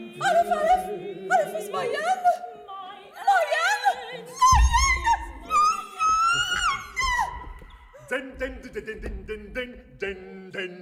Alef is Mayen. Den, den, den, den, den, den, den, den.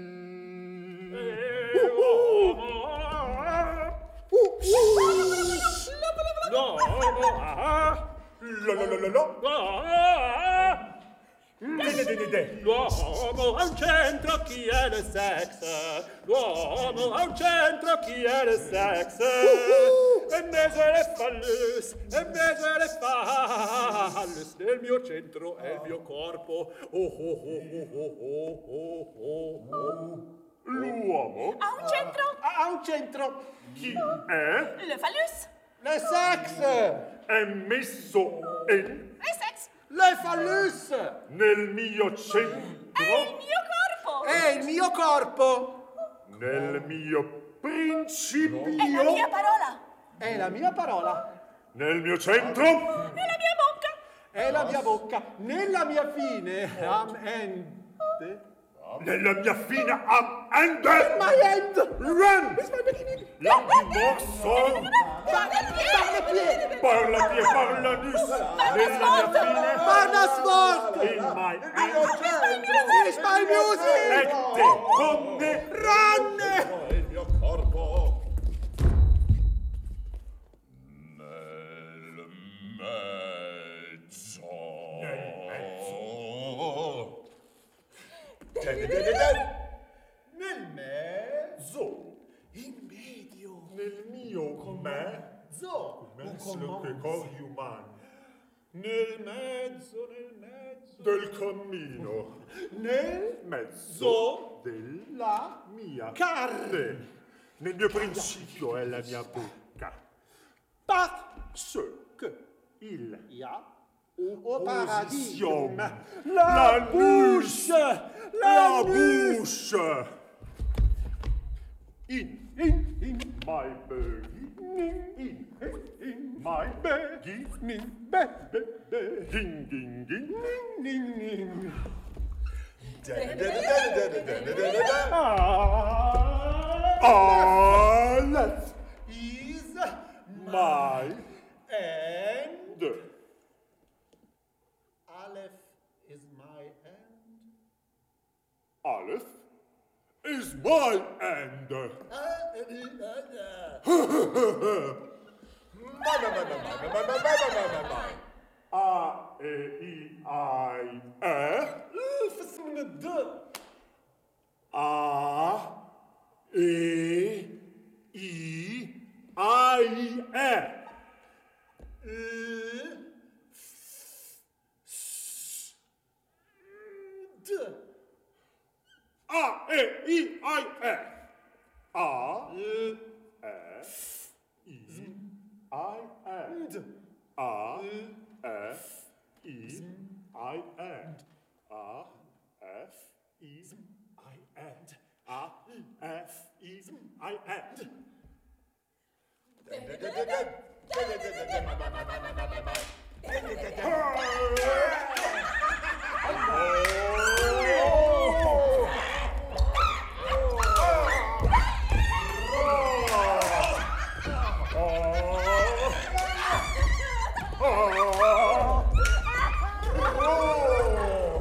L'uomo ha un centro, chi è nel sex? L'uomo ha un centro, chi è nel sex? E mezzo le fallus, e mezzo le fallus. Nel mio centro è il mio corpo. L'uomo Ha un centro. Ha un centro. chi è? Le phallus. Le sex. È messo in Le sex. Le fallus. nel mio centro, È il mio corpo. È il mio corpo. nel mio principio, È la mia parola. È la mia parola. nel mio centro, È la mia bocca. È la mia bocca. Nella mia fine. Am end. nella mia fine am ende. My end. Run! It's my beginning. L'antimorso Parla pied. parla di parlanus nella mia fine Parla sport. in my end It's my music. ette conne Run. Il mio corpo. Nel mezzo. Nel mezzo. In medio. nel mio Mezzo. che cori umano Nel mezzo. del cammino Nel mezzo della mia Carne. nel mio principio è la mia bocca Parce che il ya au paradis. posizione La bouche. la bouche in my baggy in my baggy ding ding ding Aleph is my and Aleph is my end. Aleph is my end. A, E, I, I, A, E, I, I, A, E, I, I, A, E, I, and. A, F, E, I, and. A, F, E, I, and. A, F, E, I, and.